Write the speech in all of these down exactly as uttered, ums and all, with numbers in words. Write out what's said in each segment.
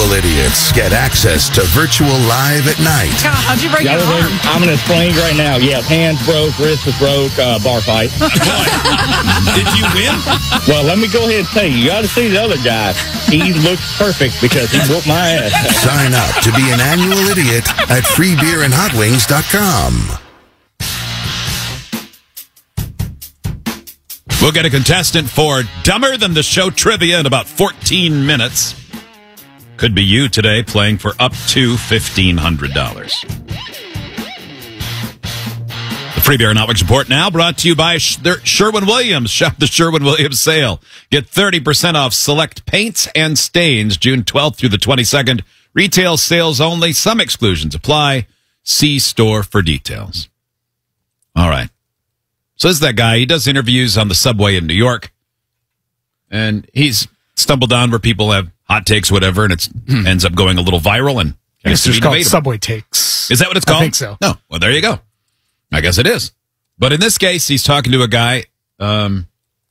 annual idiots get access to Virtual Live at night. God, how'd you break your arm? I'm in a sling right now. Yes, hands broke, wrist was broke, uh, bar fight. Did you win? Well, let me go ahead and tell you, you got to see the other guy. He looks perfect because he whooped my ass. Sign up to be an annual idiot at free beer and hot wings dot com. We'll get a contestant for Dumber Than the Show trivia in about fourteen minutes. Could be you today playing for up to fifteen hundred dollars. The Free Beer and Hot Wings Report now brought to you by Sherwin-Williams. Shop the Sherwin-Williams sale. Get thirty percent off select paints and stains June twelfth through the twenty-second. Retail sales only. Some exclusions apply. See store for details. All right. So this is that guy. He does interviews on the subway in New York. And he's stumbled on where people have hot takes, whatever, and it hmm. ends up going a little viral. And it's just called Subway Takes. Is that what it's called? I think so. No. Well, there you go. I guess it is. But in this case, he's talking to a guy um,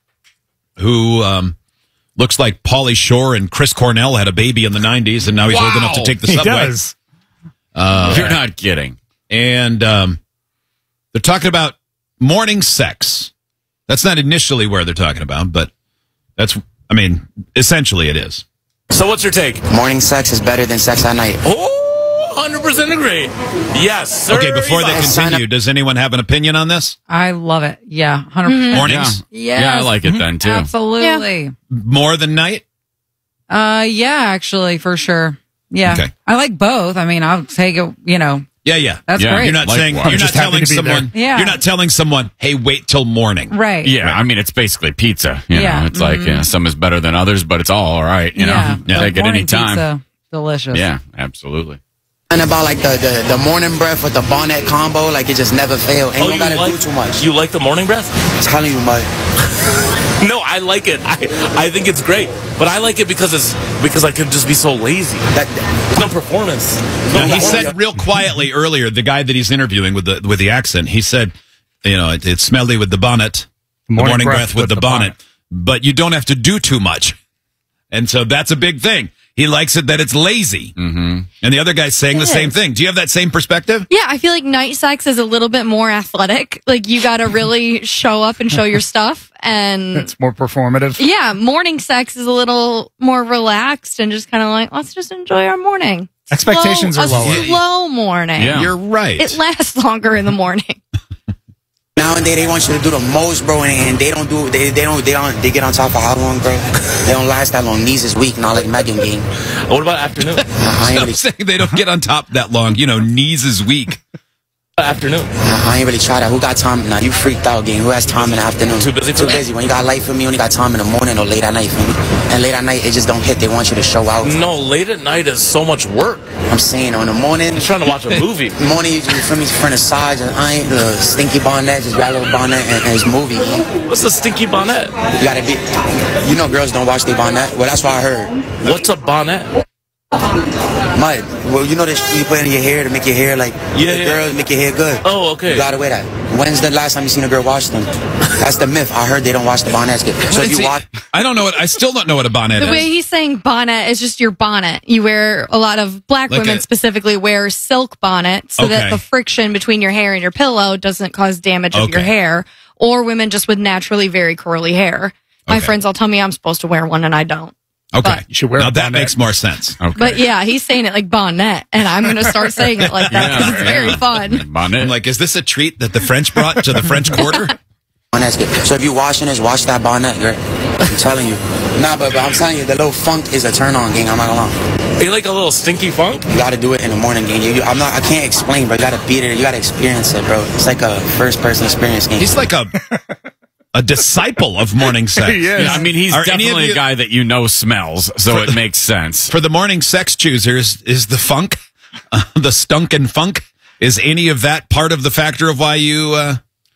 who um, looks like Pauly Shore and Chris Cornell had a baby in the nineties, and now he's wow. old enough to take the he subway. Does. Uh, You're not kidding. And um, they're talking about morning sex. That's not initially where they're talking about, but that's, I mean, essentially it is. So what's your take? Morning sex is better than sex at night. Oh, one hundred percent agree. Yes, sir. Okay, before they yes. continue, does anyone have an opinion on this? I love it. Yeah, one hundred percent. Mornings? Yeah. Yes. yeah, I like it then, too. Absolutely. Yeah. More than night? Uh, yeah, actually, for sure. Yeah. Okay. I like both. I mean, I'll take it, you know. Yeah, yeah. That's yeah, great. You're not Likewise. saying, you're I'm not just happy telling to be someone, there. Yeah. you're not telling someone, hey, wait till morning. Right. Yeah, I mean, it's basically pizza. You Yeah. know, it's like, yeah, some is better than others, but it's all all right. You yeah. know, take it Morning any time. Pizza, delicious. Yeah, absolutely. And about like the, the, the morning breath with the bonnet combo, like it just never fail. Ain't Oh, no you gotta like, do too much. You like the morning breath? I'm telling you, Mike. No, I like it. I I think it's great, but I like it because it's because I can just be so lazy. That, There's no performance. No Now, he performance. said real quietly earlier, the guy that he's interviewing with the with the accent, he said, you know, it, it's smelly with the bonnet, the morning, morning breath, breath with, with the, the bonnet, bonnet, but you don't have to do too much. And so that's a big thing. He likes it that it's lazy. Mm-hmm. And the other guy's saying It the same is. thing. Do you have that same perspective? Yeah, I feel like night sex is a little bit more athletic. Like, you got to really show up and show your stuff. And It's more performative. yeah, morning sex is a little more relaxed and just kind of like, let's just enjoy our morning. Expectations slow, are lower. A slow morning. Yeah. You're right. It lasts longer in the morning. nowadays they want you to do the most, bro, and, and they don't do they they don't they don't they get on top for how long, bro? They don't last that long. Knees is weak, not like Megan game. What about afternoon? Uh, I ain't Stop really, saying they don't get on top that long. You know, knees is weak. Afternoon. uh, I ain't really try that. Who got time? Nah, you freaked out, game. Who has time in the afternoon? Too busy for Too that? busy. When you got life for me, you only got time in the morning or late at night for me. And late at night, it just don't hit. They want you to show out. No, late at night is so much work. I'm saying on the morning. I'm trying to watch a movie. Morning, you feel me? For the sides, and I ain't the stinky bonnet, just grab a little bonnet and, and it's movie. What's the stinky bonnet? You gotta be, you know, girls don't watch their bonnet. Well, that's what I heard. What's a bonnet? Mud. Well, you know this you put in your hair to make your hair like Yeah, the yeah. girls make your hair good. Oh, okay. You gotta wear that. When's the last time you seen a girl wash them? That's the myth. I heard they don't wash the bonnets good. So if you See, watch, I don't know what. I still don't know what a bonnet The is. way he's saying bonnet is just your bonnet. You wear, a lot of black Like women a- specifically wear silk bonnets so that Okay. the friction between your hair and your pillow doesn't cause damage of your Okay. hair, or women just with naturally very curly hair. My Okay. friends all tell me I'm supposed to wear one and I don't. Okay, But- You should wear now a that bonnet. makes more sense. Okay. But yeah, he's saying it like bonnet, and I'm going to start saying it like that because Yeah, it's very yeah. fun. Bonnet. I'm like, is this a treat that the French brought to the French Quarter? bonnet's good. So if you washing this, wash that bonnet, girl. I'm telling you. Nah, but, but I'm telling you, the little funk is a turn on, gang. I'm not gonna lie. You like a little stinky funk? You gotta do it in the morning, gang. You, you, I'm not. I can't explain, bro. You gotta beat it. You gotta experience it, bro. It's like a first person experience, gang. He's like a a disciple of morning sex. He is. Yeah, I mean, he's Are any of definitely you- a guy that you know smells, so it makes sense. For the morning sex choosers, is the funk, uh, the stunk and funk, is any of that part of the factor of why you? Uh,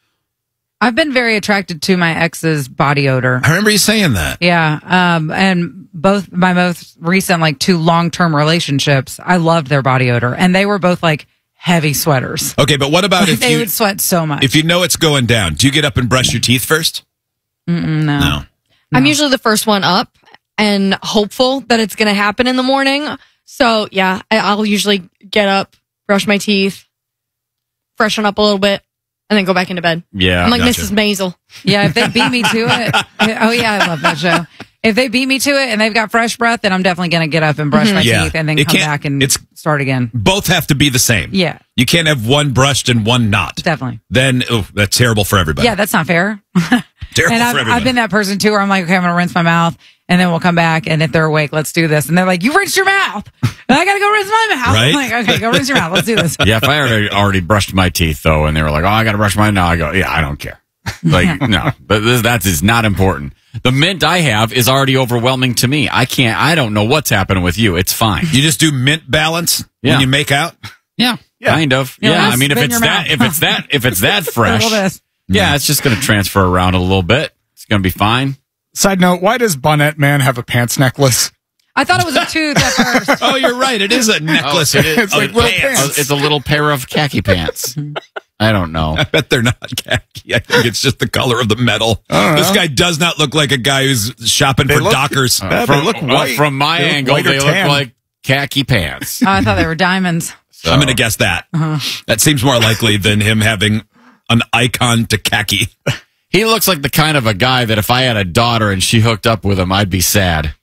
I've been very attracted to my ex's body odor. I remember you saying that. Yeah. Um, and both my most recent, like two long term relationships, I loved their body odor. And they were both like heavy sweaters. Okay, but what about if They you would sweat so much. if you know it's going down? Do you get up and brush your teeth first? Mm-mm, no. No. I'm usually the first one up and hopeful that it's going to happen in the morning. So yeah, I, I'll usually get up, brush my teeth, freshen up a little bit, and then go back into bed. Yeah, I'm like gotcha. Missus Maisel. Yeah, if they beat me to it. Oh, yeah, I love that show. If they beat me to it and they've got fresh breath, then I'm definitely going to get up and brush my Yeah. teeth and then It come can't- back and it's- start again. Both have to be the same. Yeah. You can't have one brushed and one not. Definitely. Then, oh, that's terrible for everybody. Yeah, that's not fair. Terrible and for I've, everybody. I've been that person too where I'm like, okay, I'm going to rinse my mouth and then we'll come back. And if they're awake, let's do this. And they're like, you rinsed your mouth. And I got to go rinse my mouth. Right? I'm like, okay, go rinse your mouth. Let's do this. Yeah, if I already, already brushed my teeth, though, and they were like, oh, I got to brush mine now, I go, yeah, I don't care. Like, no, but this, that is not important. The mint I have is already overwhelming to me. I can't, I don't know what's happening with you. It's fine. You just do mint balance Yeah. when you make out? Yeah, kind of. Yeah, Yeah, I just mean, if spit in it's your that, mouth. if it's that, if it's that fresh, Little this. yeah, it's just going to transfer around a little bit. It's going to be fine. Side note, why does Bonnet Man have a pants necklace? I thought it was a tooth at first. Oh, you're right. It is a necklace. Oh, it is. of It's like little pants. pants. Uh, It's a little pair of khaki pants. I don't know. I bet they're not khaki. I think it's just the color of the metal. This guy does not look like a guy who's shopping They for look- Dockers. Uh, they from, look uh, white. from my They look angle, white or they tan. look like khaki pants. Oh, I thought they were diamonds. So- I'm going to guess that. That seems more likely than him having an icon to khaki. He looks like the kind of a guy that if I had a daughter and she hooked up with him, I'd be sad.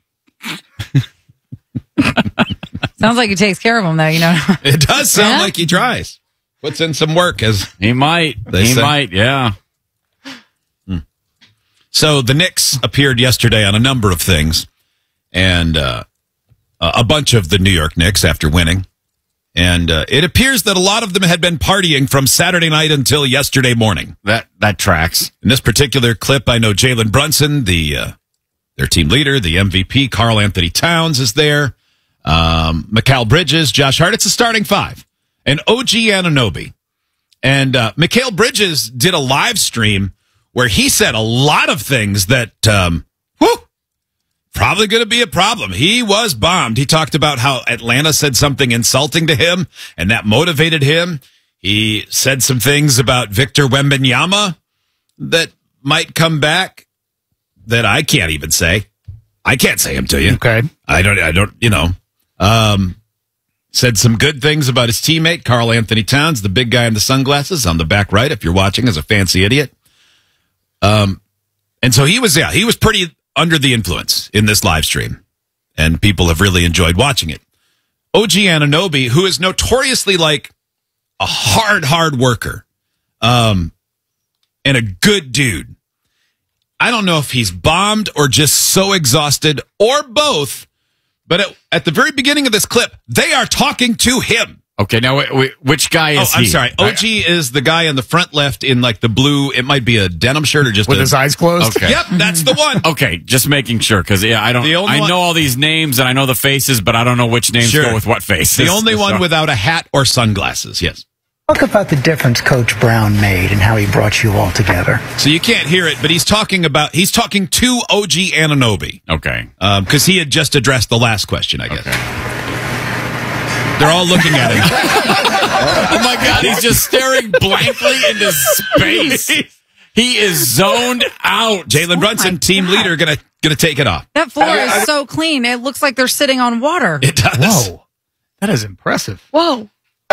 Sounds like he takes care of them, though. You know. It does sound Yeah? like he tries. Puts in some work as He might. They he say. might, yeah. So the Knicks appeared yesterday on a number of things, and uh, a bunch of the New York Knicks after winning. And uh, it appears that a lot of them had been partying from Saturday night until yesterday morning. That that tracks. In this particular clip, I know Jalen Brunson, the uh, their team leader, the M V P, Karl Anthony Towns is there. Um, Mikal Bridges, Josh Hart. It's a starting five. And O G Anunoby. And uh, Mikal Bridges did a live stream where he said a lot of things that, um, whew, probably going to be a problem. He was bombed. He talked about how Atlanta said something insulting to him, and that motivated him. He said some things about Victor Wembanyama that might come back that I can't even say. I can't say them to you. Okay. I don't, I don't, you know, um, said some good things about his teammate, Karl Anthony Towns, the big guy in the sunglasses on the back right, if you're watching as a fancy idiot. Um, and so he was, yeah, he was pretty under the influence in this live stream, and people have really enjoyed watching it. O G Anunoby, who is notoriously like a hard, hard worker, um, and a good dude. I don't know if he's bombed or just so exhausted or both, but at, at the very beginning of this clip, they are talking to him. Okay, now wait, wait, which guy Oh, is I'm he? sorry. O G is the guy in the front left in like the blue. It might be a denim shirt or just With a, his eyes closed? Okay. Yep, that's the one. Okay, just making sure because yeah, I don't. The only I one- know all these names and I know the faces, but I don't know which names Sure. go with what faces. The only one So- without a hat or sunglasses. Yes. Talk about the difference Coach Brown made and how he brought you all together. So you can't hear it, but he's talking about he's talking to O G Anunoby Okay. because he had just addressed the last question. I guess they're all looking at him. Oh my God, he's just staring blankly into space. He is zoned out. Jalen Brunson, team leader, gonna gonna take it off. That floor is so clean. It looks like they're sitting on water. It does. Whoa. That is impressive. Whoa.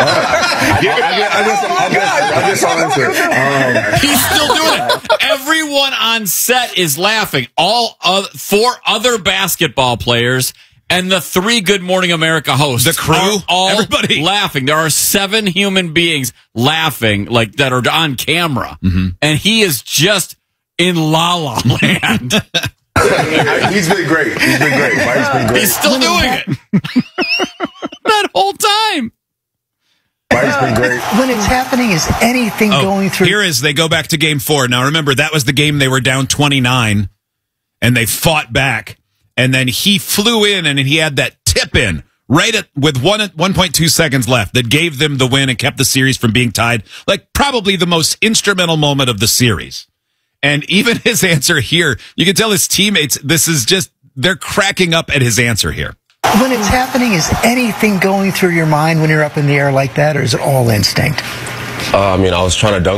He's still doing it. Everyone on set is laughing. All other, four other basketball players and the three Good Morning America hosts, The crew? are all Everybody. laughing. There are seven human beings laughing, like that are on camera, and he is just in La La Land. He's been great. He's been great. Mike's been great. He's still doing it that whole time. Mike's been great. When it's happening, is anything Oh, going through? here is they go back to game four. Now remember that was the game they were down twenty-nine, and they fought back. And then he flew in, and he had that tip in right at with one one point two seconds left that gave them the win and kept the series from being tied. Like probably the most instrumental moment of the series. And even his answer here, you can tell his teammates. This is just they're cracking up at his answer here. When it's happening, is anything going through your mind when you're up in the air like that, or is it all instinct? Uh, I mean, I was trying to dunk it,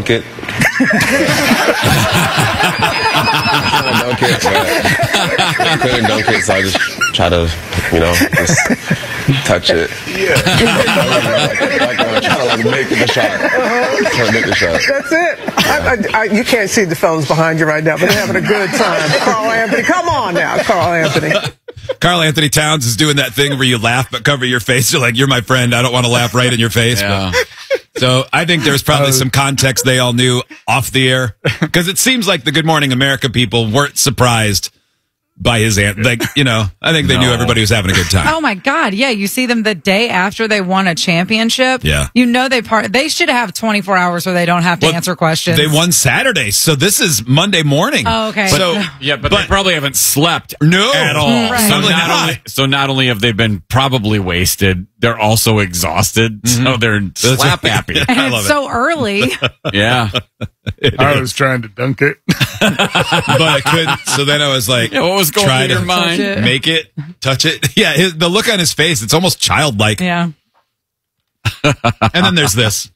dunk it, but I couldn't dunk it, so I just try to, you know, just touch it. Yeah. like, like uh, try to like make the shot. Try to make the shot. That's it. I, I, I, you can't see the fellas behind you right now, but they're having a good time. Carl Anthony, come on now, Carl Anthony. Carl Anthony Towns is doing that thing where you laugh but cover your face. You're like, you're my friend. I don't want to laugh right in your face. Yeah. But, so I think there's probably some context they all knew off the air, because it seems like the Good Morning America people weren't surprised by his aunt. Like, you know, I think they No. knew everybody was having a good time. Oh my God. Yeah. You see them the day after they won a championship. Yeah. You know, they part, they should have twenty-four hours where they don't have to Well, answer questions. They won Saturday, so this is Monday morning. Oh, okay. So Yeah, but, they probably haven't slept no at all. Right. So, Probably not not. only, so not only have they been probably wasted, they're also exhausted. So they're slap happy. and I it's love it. so early. Yeah. I was trying to dunk it. But I couldn't. So then I was like, Yeah, what was going try through to your mind? Touch it. make it, touch it. Yeah, his, the look on his face, it's almost childlike. Yeah. And then there's this.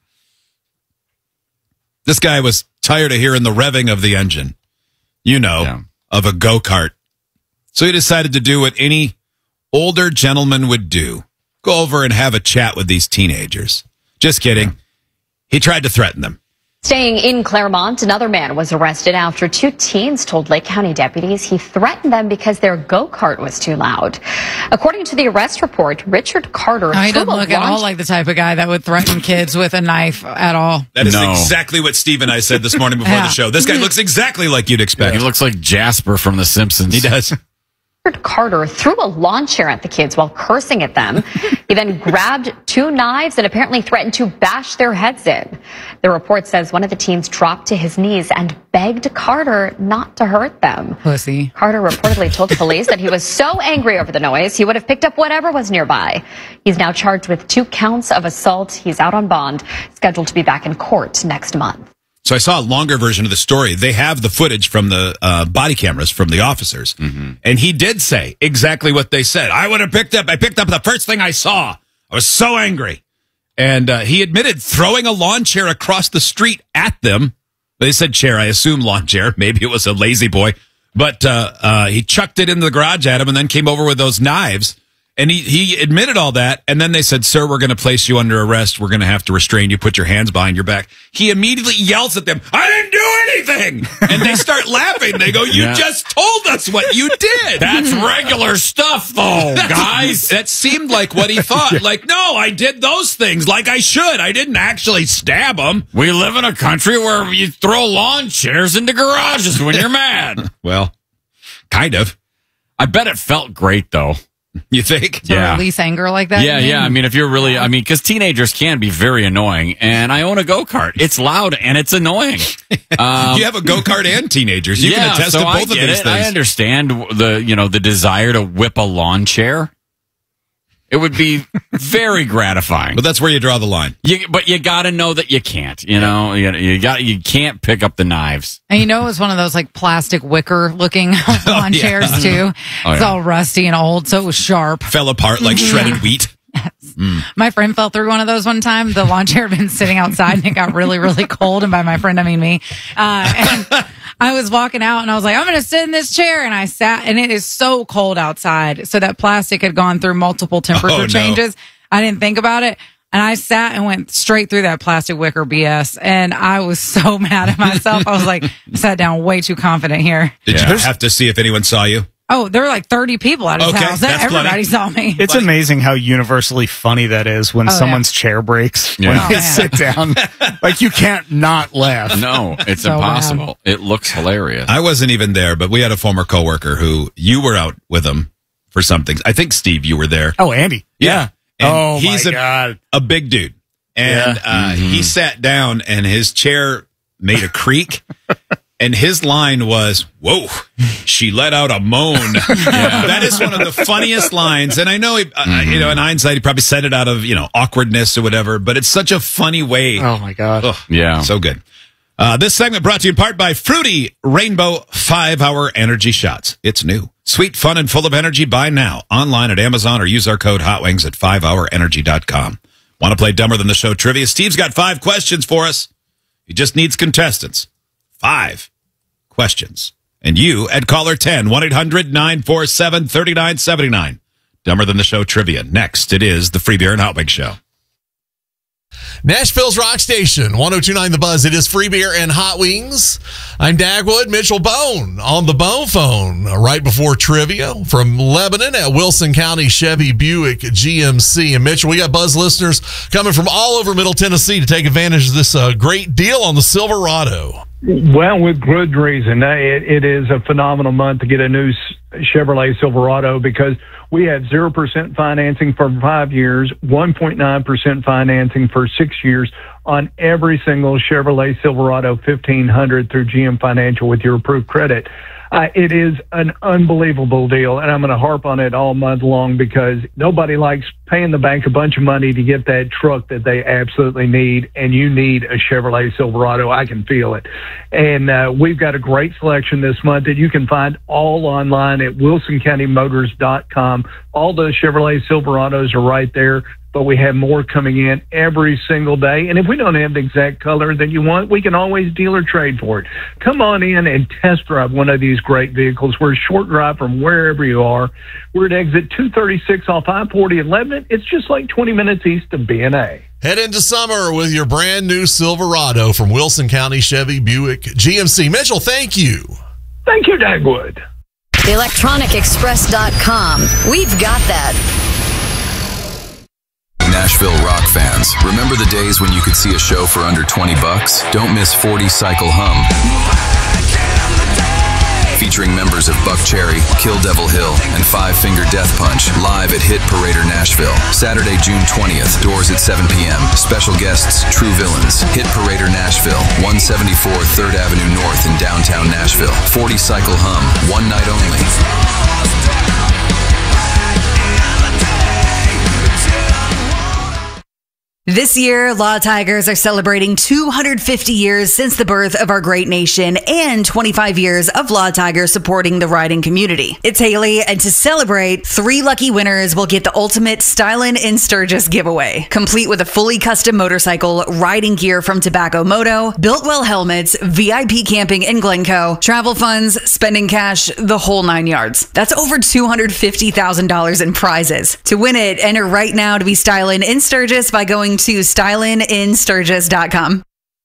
This guy was tired of hearing the revving of the engine, you know, Yeah. of a go-kart. So he decided to do what any older gentleman would do. Go over and have a chat with these teenagers. Just kidding. He tried to threaten them. Staying in Claremont, another man was arrested after two teens told Lake County deputies he threatened them because their go-kart was too loud. According to the arrest report, Richard Carter I threw didn't a look at all launch- like the type of guy that would threaten kids with a knife at all. That is No. exactly what Steve and I said this morning before Yeah. the show. This guy looks exactly like you'd expect. He looks like Jasper from The Simpsons. He does. Richard Carter threw a lawn chair at the kids while cursing at them. He then grabbed two knives and apparently threatened to bash their heads in. The report says one of the teens dropped to his knees and begged Carter not to hurt them. Pussy. Carter reportedly told police that he was so angry over the noise, he would have picked up whatever was nearby. He's now charged with two counts of assault. He's out on bond, scheduled to be back in court next month. So I saw a longer version of the story. They have the footage from the uh, body cameras from the officers. And he did say exactly what they said. I would have picked up, I picked up the first thing I saw. I was so angry. And uh, he admitted throwing a lawn chair across the street at them. They said chair, I assume lawn chair. Maybe it was a lazy boy. But uh, uh, he chucked it into the garage at him and then came over with those knives. And he, he admitted all that. And then they said, sir, we're going to place you under arrest. We're going to have to restrain you. Put your hands behind your back. He immediately yells at them, I didn't do anything. And they start laughing. They go, you Yeah. just told us what you did. That's regular stuff, though, That's- guys. That seemed like what he thought. Like, no, I did those things like I should. I didn't actually stab him. We live in a country where you throw lawn chairs into garages when you're mad. Well, kind of. I bet it felt great, though. You think? To Yeah. release anger like that. Yeah, yeah. I mean, if you're really, I mean, because teenagers can be very annoying, and I own a go kart. It's loud and it's annoying. Um, You have a go-kart and teenagers. You yeah, can attest so to I both of get these it. things. I understand the, you know, the desire to whip a lawn chair. It would be very gratifying. But that's where you draw the line. You, but you got to know that you can't. You know, you, you got you can't pick up the knives. And you know, it was one of those like plastic wicker looking lawn yeah. chairs too. Oh, It's yeah. all rusty and old, so it was sharp. Fell apart like shredded wheat. My friend fell through one of those one time. The lawn chair had been sitting outside and it got really, really cold. And by my friend, I mean me. Uh, and I was walking out and I was like, I'm going to sit in this chair. And I sat, and it is so cold outside. So that plastic had gone through multiple temperature Oh, no. changes. I didn't think about it. And I sat and went straight through that plastic wicker B S. And I was so mad at myself. I was like, I sat down way too confident here. Did Yeah. you have to see if anyone saw you? Oh, there were like thirty people at his Okay, house. that's Everybody plenty. saw me. It's amazing how universally funny that is when Oh, yeah. someone's chair breaks. Yeah. When Oh, they man. sit down. Like, you can't not laugh. No, it's So impossible. It looks hilarious. I wasn't even there, but we had a former coworker who you were out with him for something. I think, Steve, you were there. Oh, Andy. Yeah. And Oh, he's my a, God. a big dude. And Yeah. uh, he sat down and his chair made a creak. And his line was, whoa, she let out a moan. That is one of the funniest lines. And I know, he, uh, you know, in hindsight, he probably said it out of, you know, awkwardness or whatever, but it's such a funny way. Oh, my God. Ugh, Yeah. so good. Uh, this segment brought to you in part by Fruity Rainbow five hour Energy Shots. It's new. Sweet, fun, and full of energy. Buy now online at Amazon or use our code HOTWINGS at five hour energy dot com. Want to play Dumber Than the Show trivia? Steve's got five questions for us. He just needs contestants. Five questions. And you at caller ten, one eight hundred nine four seven three nine seven nine. Dumber Than the Show trivia. Next, it is the Free Beer and Hot Wings Show. Nashville's Rock Station, one oh two point nine The Buzz. It is Free Beer and Hot Wings. I'm Dagwood. Mitchell Bone on the Bone phone right before trivia from Lebanon at Wilson County Chevy Buick G M C. And Mitchell, we got Buzz listeners coming from all over Middle Tennessee to take advantage of this uh, great deal on the Silverado. Well, with good reason. It, it is a phenomenal month to get a new Chevrolet Silverado because we have zero percent financing for five years, one point nine percent financing for six years on every single Chevrolet Silverado fifteen hundred through G M Financial with your approved credit. Uh, it is an unbelievable deal, and I'm going to harp on it all month long because nobody likes paying the bank a bunch of money to get that truck that they absolutely need, and you need a Chevrolet Silverado. I can feel it. And uh, we've got a great selection this month that you can find all online at wilson county motors dot com. All the Chevrolet Silverados are right there, but we have more coming in every single day. And if we don't have the exact color that you want, we can always deal or trade for it. Come on in and test drive one of these great vehicles. We're a short drive from wherever you are. We're at exit two thirty-six off I forty in Lebanon. It's just like twenty minutes east of B and A. Head into summer with your brand new Silverado from Wilson County Chevy Buick G M C. Mitchell, thank you. Thank you, Dagwood. electronic express dot com. We've got that. Nashville rock fans, remember the days when you could see a show for under twenty bucks? Don't miss forty Cycle Hum. Featuring members of Buck Cherry, Kill Devil Hill, and Five Finger Death Punch, live at Hit Parader Nashville. Saturday, June twentieth, doors at seven p.m. Special guests, True Villains. Hit Parader Nashville, one seventy-four third Avenue North in downtown Nashville. forty Cycle Hum, one night only. This year, Law Tigers are celebrating two hundred fifty years since the birth of our great nation and twenty-five years of Law Tigers supporting the riding community. It's Haley, and to celebrate, three lucky winners will get the ultimate Stylin' in Sturgis giveaway, complete with a fully custom motorcycle, riding gear from Tobacco Moto, Builtwell helmets, V I P camping in Glencoe, travel funds, spending cash, the whole nine yards. That's over two hundred fifty thousand dollars in prizes. To win it, enter right now to be Stylin' in Sturgis by going to stylin in sturgis dot com.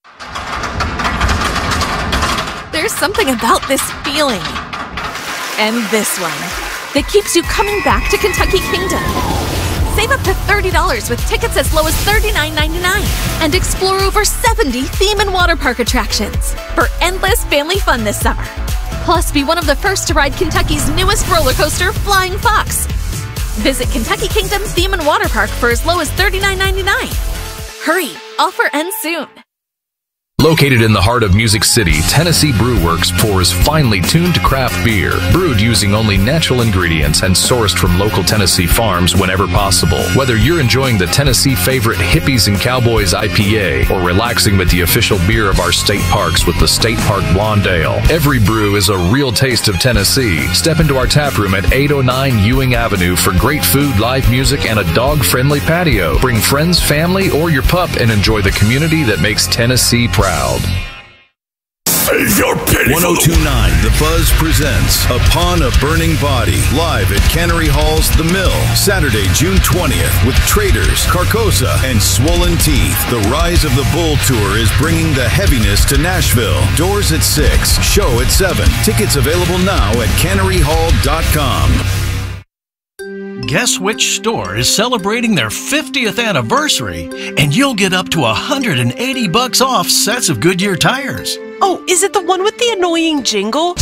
There's something about this feeling and this one that keeps you coming back to Kentucky Kingdom. Save up to thirty dollars with tickets as low as thirty-nine ninety-nine and explore over seventy theme and water park attractions for endless family fun this summer. Plus, be one of the first to ride Kentucky's newest roller coaster, Flying Fox. Visit Kentucky Kingdom Theme and Water Park for as low as thirty-nine ninety-nine. Hurry, offer ends soon. Located in the heart of Music City, Tennessee Brew Works pours finely tuned craft beer, brewed using only natural ingredients and sourced from local Tennessee farms whenever possible. Whether you're enjoying the Tennessee favorite Hippies and Cowboys I P A or relaxing with the official beer of our state parks with the State Park Blonde Ale, every brew is a real taste of Tennessee. Step into our tap room at eight oh nine Ewing Avenue for great food, live music, and a dog-friendly patio. Bring friends, family, or your pup and enjoy the community that makes Tennessee proud. one oh two point nine The Buzz presents Upon a Burning Body, live at Cannery Hall's The Mill, Saturday, June twentieth, with Traders, Carcosa, and Swollen Teeth. The Rise of the Bull Tour is bringing the heaviness to Nashville. Doors at six, show at seven. Tickets available now at cannery hall dot com. Guess which store is celebrating their fiftieth anniversary, and you'll get up to one hundred eighty bucks off sets of Goodyear tires. Oh, is it the one with the annoying jingle?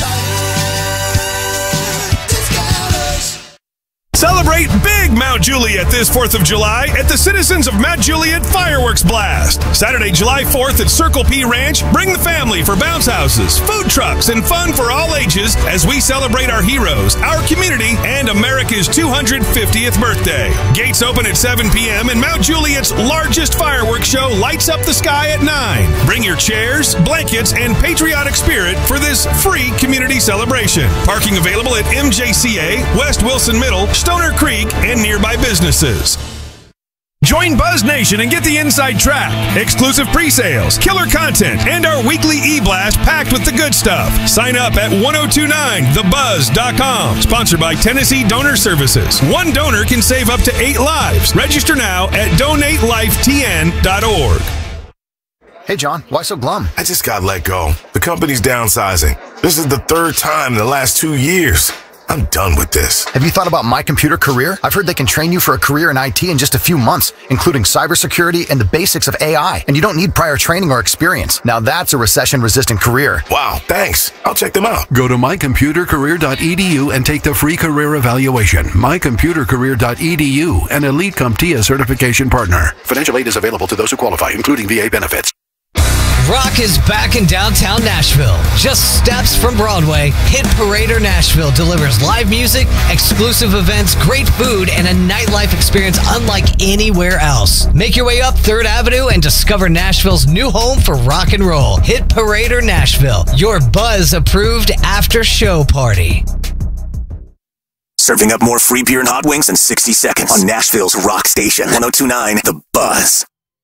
Celebrate Big Mount Juliet this fourth of July at the Citizens of Mount Juliet Fireworks Blast. Saturday, July fourth at Circle P Ranch. Bring the family for bounce houses, food trucks, and fun for all ages as we celebrate our heroes, our community, and America's two hundred fiftieth birthday. Gates open at seven p.m. and Mount Juliet's largest fireworks show lights up the sky at nine. Bring your chairs, blankets, and patriotic spirit for this free community celebration. Parking available at M J C A, West Wilson Middle, Stoner Creek, and nearby businesses. Join Buzz Nation and get the inside track, exclusive pre-sales, killer content, and our weekly e-blast packed with the good stuff. Sign up at ten twenty-nine the buzz dot com. Sponsored by Tennessee Donor Services. One donor can save up to eight lives. Register now at donate life t n dot org. Hey, John, why so glum? I just got let go. The company's downsizing. This is the third time in the last two years. I'm done with this. Have you thought about My Computer Career? I've heard they can train you for a career in I T in just a few months, including cybersecurity and the basics of A I. And you don't need prior training or experience. Now that's a recession-resistant career. Wow, thanks. I'll check them out. Go to my computer career dot e d u and take the free career evaluation. my computer career dot e d u, an Elite CompTIA certification partner. Financial aid is available to those who qualify, including V A benefits. Rock is back in downtown Nashville. Just steps from Broadway, Hit Parader Nashville delivers live music, exclusive events, great food, and a nightlife experience unlike anywhere else. Make your way up third Avenue and discover Nashville's new home for rock and roll. Hit Parader Nashville, your Buzz-approved after-show party. Serving up more free beer and hot wings in sixty seconds on Nashville's rock station, ten twenty-nine The Buzz.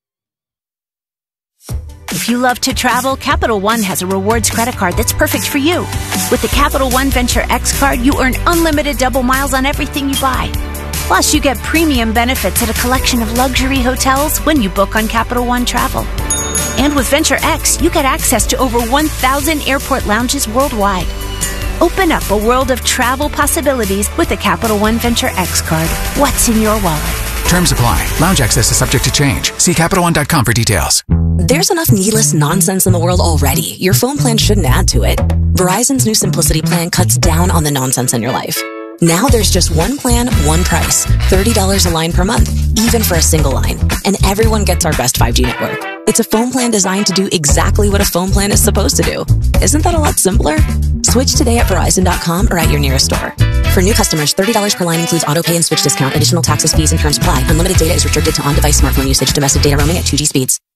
If you love to travel, Capital One has a rewards credit card that's perfect for you. With the Capital One Venture X card, you earn unlimited double miles on everything you buy. Plus, you get premium benefits at a collection of luxury hotels when you book on Capital One Travel. And with Venture X, you get access to over one thousand airport lounges worldwide. Open up a world of travel possibilities with the Capital One Venture X card. What's in your wallet? Terms apply. Lounge access is subject to change. See Capital One dot com for details. There's enough needless nonsense in the world already. Your phone plan shouldn't add to it. Verizon's new Simplicity plan cuts down on the nonsense in your life. Now there's just one plan, one price. thirty dollars a line per month, even for a single line. And everyone gets our best five G network. It's a phone plan designed to do exactly what a phone plan is supposed to do. Isn't that a lot simpler? Switch today at Verizon dot com or at your nearest store. For new customers, thirty dollars per line includes auto pay and switch discount. Additional taxes, fees, and terms apply. Unlimited data is restricted to on-device smartphone usage. Domestic data roaming at two G speeds.